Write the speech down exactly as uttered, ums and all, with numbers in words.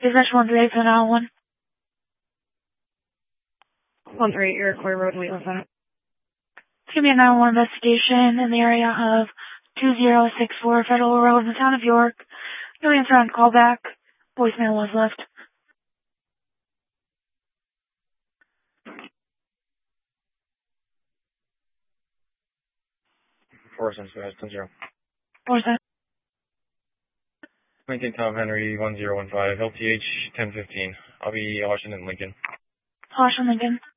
Dispatch one three eight for nine one. one three eight, Iroquois Road, Wheatland Center. It's going to be a nine one investigation in the area of two zero six four Federal Road in the town of York. No answer on callback. Voicemail was left. Four cents, go ahead, ten zero. Four cents. Lincoln Tom Henry one zero one five, L T H ten fifteen. I'll be Washington Lincoln. Washington Lincoln.